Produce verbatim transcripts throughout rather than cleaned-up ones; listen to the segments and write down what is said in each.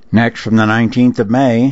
Next, from the nineteenth of May,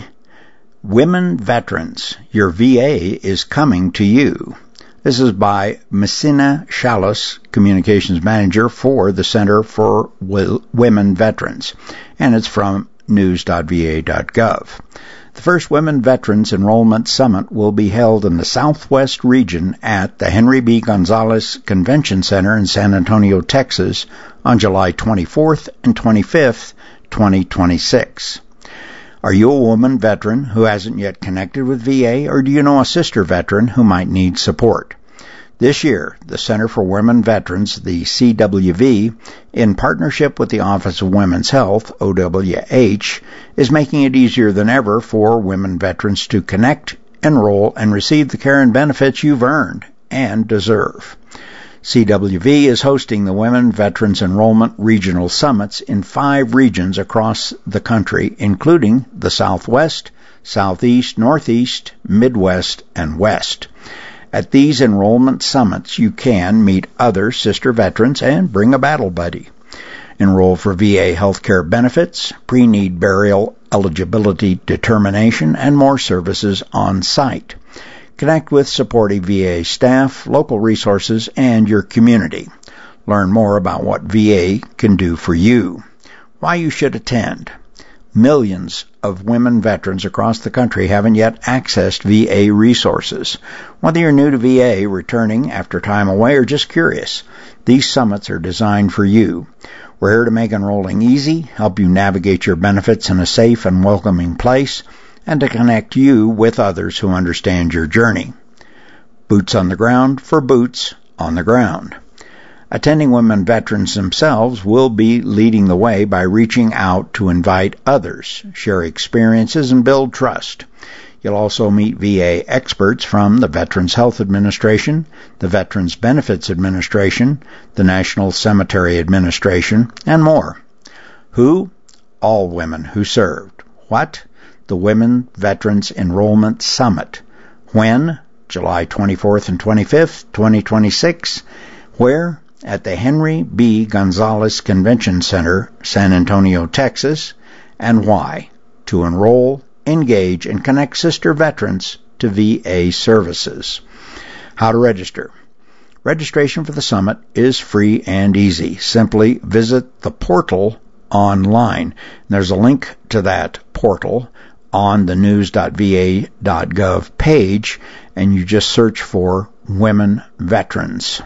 Women Veterans, Your V A is Coming to You. This is by Messina Chalice, Communications Manager for the Center for Women Veterans, and it's from news dot v a dot gov. The first Women Veterans Enrollment Summit will be held in the Southwest region at the Henry B. Gonzalez Convention Center in San Antonio, Texas, on July twenty-fourth and twenty-fifth, twenty twenty-six. Are you a woman veteran who hasn't yet connected with V A, or do you know a sister veteran who might need support? This year, the Center for Women Veterans, the C W V, in partnership with the Office of Women's Health, O W H, is making it easier than ever for women veterans to connect, enroll, and receive the care and benefits you've earned and deserve. C W V is hosting the Women Veterans Enrollment Regional Summits in five regions across the country, including the Southwest, Southeast, Northeast, Midwest, and West. At these enrollment summits, you can meet other sister veterans and bring a battle buddy. Enroll for V A healthcare benefits, pre-need burial eligibility determination, and more services on site. Connect with supportive V A staff, local resources, and your community. Learn more about what V A can do for you. Why you should attend. Millions of women veterans across the country haven't yet accessed V A resources. Whether you're new to V A, returning after time away, or just curious, these summits are designed for you. We're here to make enrolling easy, help you navigate your benefits in a safe and welcoming place, and to connect you with others who understand your journey. Boots on the ground for boots on the ground. Attending women veterans themselves will be leading the way by reaching out to invite others, share experiences, and build trust. You'll also meet V A experts from the Veterans Health Administration, the Veterans Benefits Administration, the National Cemetery Administration, and more. Who? All women who served. What? The Women Veterans Enrollment Summit. When? July twenty-fourth and twenty-fifth, twenty twenty-six. Where? At the Henry B. Gonzalez Convention Center, San Antonio, Texas. And why? To enroll, engage, and connect sister veterans to V A services. How to register. Registration for the summit is free and easy. Simply visit the portal online. There's a link to that portal on the news dot v a dot gov page, and you just search for Women Veterans.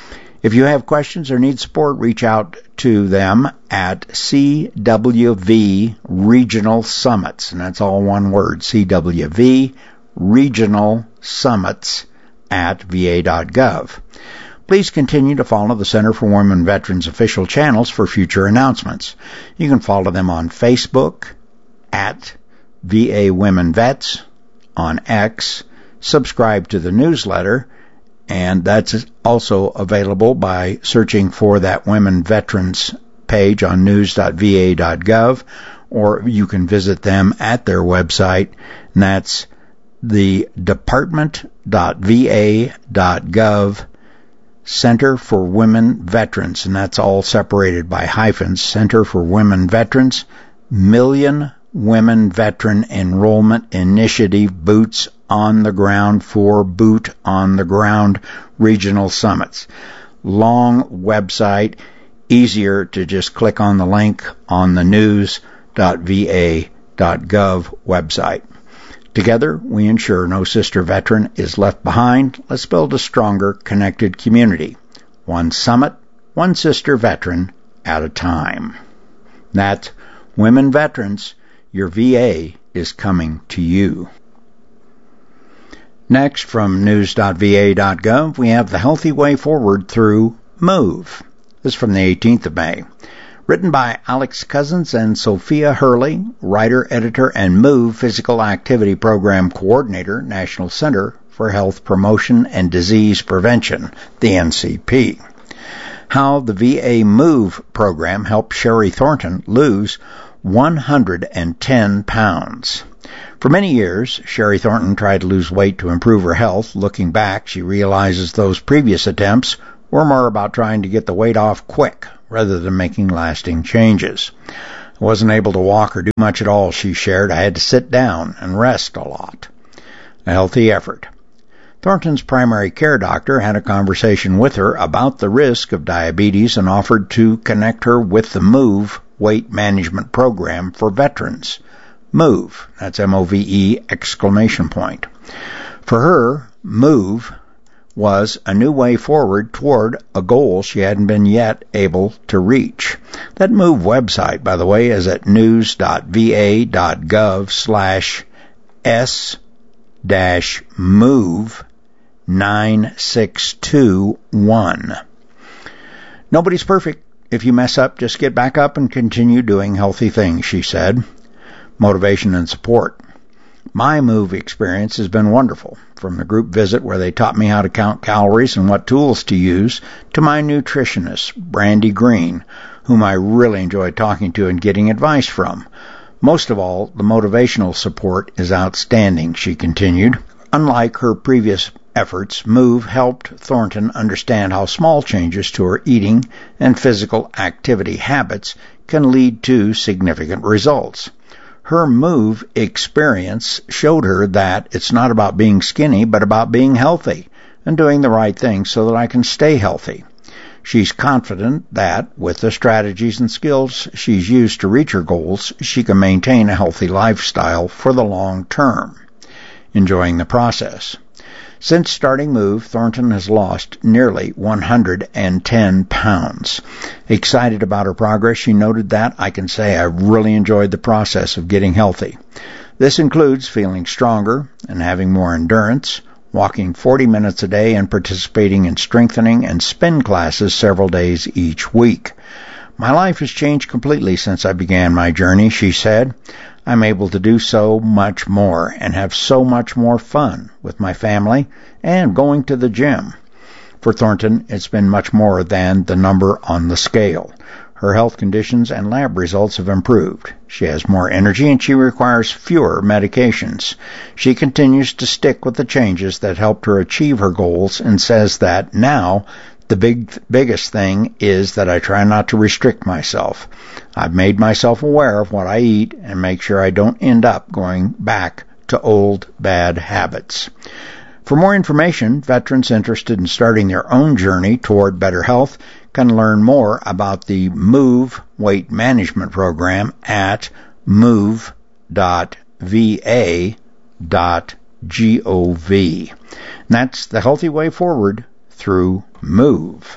If you have questions or need support, reach out to them at C W V Regional Summits, and that's all one word, C W V Regional Summits at v a dot gov. Please continue to follow the Center for Women Veterans official channels for future announcements. You can follow them on Facebook at V A Women Vets, on X, subscribe to the newsletter, and that's also available by searching for that Women Veterans page on news dot v a dot gov, or you can visit them at their website, and that's the department dot v a dot gov Center for Women Veterans, and that's all separated by hyphens. Center for Women Veterans, Million Women Veteran Enrollment Initiative Boots on the Ground for Boot on the Ground Regional Summits. Long website, easier to just click on the link on the news dot v a dot gov website. Together, we ensure no sister veteran is left behind. Let's build a stronger, connected community. One summit, one sister veteran at a time. That's Women Veterans. Your V A is coming to you. Next, from news dot v a dot gov, we have The Healthy Way Forward Through MOVE. This is from the eighteenth of May. Written by Alex Cousins and Sophia Hurley, writer, editor, and MOVE Physical Activity Program Coordinator, National Center for Health Promotion and Disease Prevention, the N C P. How the V A MOVE program helped Sherry Thornton lose one hundred ten pounds. For many years, Sherry Thornton tried to lose weight to improve her health. Looking back, she realizes those previous attempts were more about trying to get the weight off quick rather than making lasting changes. I wasn't able to walk or do much at all, she shared. I had to sit down and rest a lot. A healthy effort. Thornton's primary care doctor had a conversation with her about the risk of diabetes and offered to connect her with the MOVE weight management program for veterans. MOVE, that's M O V E exclamation point. For her, MOVE was a new way forward toward a goal she hadn't been yet able to reach. That MOVE website, by the way, is at news.va.gov slash S dash move nine six two one. Nobody's perfect. If you mess up, just get back up and continue doing healthy things, she said. Motivation and support. My MOVE experience has been wonderful, from the group visit where they taught me how to count calories and what tools to use, to my nutritionist, Brandy Green, whom I really enjoyed talking to and getting advice from. Most of all, the motivational support is outstanding, she continued. Unlike her previous efforts, MOVE helped Thornton understand how small changes to her eating and physical activity habits can lead to significant results. Her MOVE experience showed her that it's not about being skinny, but about being healthy and doing the right thing so that I can stay healthy. She's confident that, with the strategies and skills she's used to reach her goals, she can maintain a healthy lifestyle for the long term. Enjoying the process. Since starting MOVE, Thornton has lost nearly one hundred ten pounds. Excited about her progress, she noted that, I can say I really enjoyed the process of getting healthy. This includes feeling stronger and having more endurance, walking forty minutes a day, and participating in strengthening and spin classes several days each week. My life has changed completely since I began my journey, she said. I'm able to do so much more and have so much more fun with my family and going to the gym. For Thornton, it's been much more than the number on the scale. Her health conditions and lab results have improved. She has more energy and she requires fewer medications. She continues to stick with the changes that helped her achieve her goals and says that now the big biggest thing is that I try not to restrict myself. I've made myself aware of what I eat and make sure I don't end up going back to old bad habits. For more information, veterans interested in starting their own journey toward better health can learn more about the MOVE Weight Management Program at move dot v a dot gov. That's the healthy way forward through MOVE.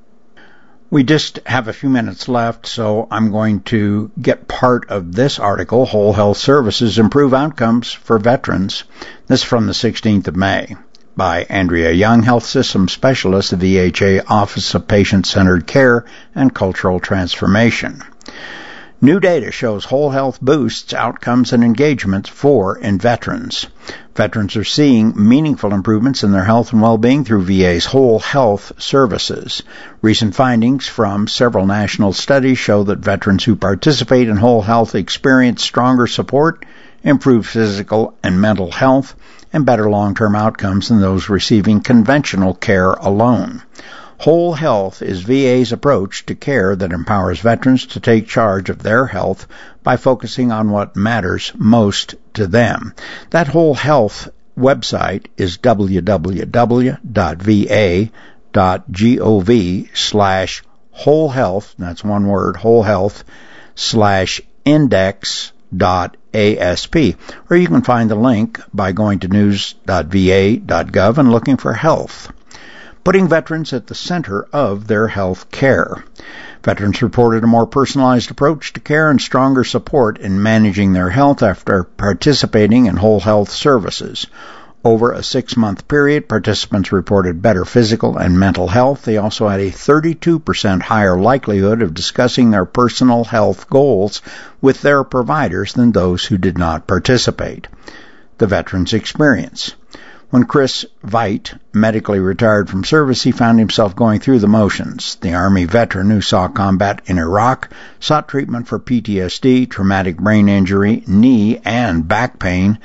We just have a few minutes left, so I'm going to get part of this article, Whole Health Services Improve Outcomes for Veterans. This is from the sixteenth of May by Andrea Young, Health System Specialist at V H A Office of Patient-Centered Care and Cultural Transformation. New data shows whole health boosts outcomes and engagement for and veterans. Veterans are seeing meaningful improvements in their health and well-being through V A's whole health services. Recent findings from several national studies show that veterans who participate in whole health experience stronger support, improved physical and mental health, and better long-term outcomes than those receiving conventional care alone. Whole health is V A's approach to care that empowers veterans to take charge of their health by focusing on what matters most to them. That whole health website is w w w dot v a dot gov slash whole health, that's one word, whole health, slash index dot asp, or you can find the link by going to news dot v a dot gov and looking for health. Putting veterans at the center of their health care. Veterans reported a more personalized approach to care and stronger support in managing their health after participating in whole health services. Over a six-month period, participants reported better physical and mental health. They also had a thirty-two percent higher likelihood of discussing their personal health goals with their providers than those who did not participate. The veterans' experience. When Chris Veit medically retired from service, he found himself going through the motions. The Army veteran who saw combat in Iraq sought treatment for P T S D, traumatic brain injury, knee and back pain,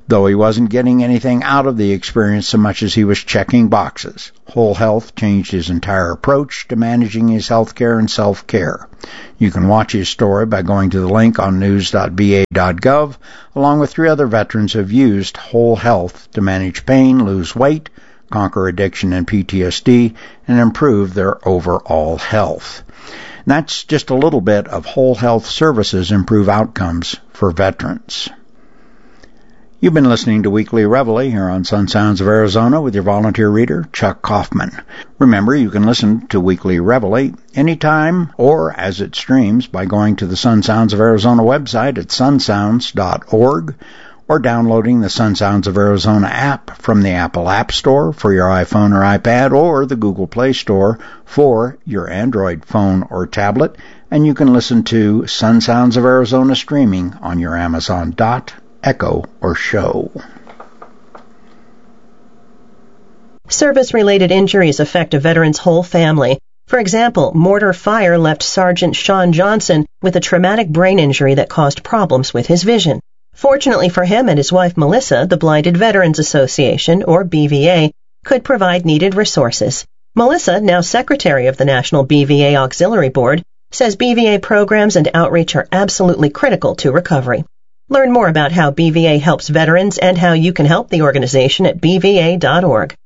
though he wasn't getting anything out of the experience so much as he was checking boxes. Whole Health changed his entire approach to managing his health care and self-care. You can watch his story by going to the link on news dot v a dot gov, along with three other veterans who have used Whole Health to manage pain, lose weight, conquer addiction and P T S D, and improve their overall health. And that's just a little bit of Whole Health Services improve outcomes for veterans. You've been listening to Weekly Reveille here on Sun Sounds of Arizona with your volunteer reader, Chuck Kaufman. Remember, you can listen to Weekly Reveille anytime or as it streams by going to the Sun Sounds of Arizona website at sun sounds dot org or downloading the Sun Sounds of Arizona app from the Apple App Store for your iPhone or iPad or the Google Play Store for your Android phone or tablet. And you can listen to Sun Sounds of Arizona streaming on your Amazon Dot, Echo, or Show. Service-related injuries affect a veteran's whole family. For example, mortar fire left Sergeant Sean Johnson with a traumatic brain injury that caused problems with his vision. Fortunately for him and his wife Melissa, the Blinded Veterans Association, or B V A, could provide needed resources. Melissa, now secretary of the National B V A Auxiliary Board, says B V A programs and outreach are absolutely critical to recovery. Learn more about how B V A helps veterans and how you can help the organization at b v a dot org.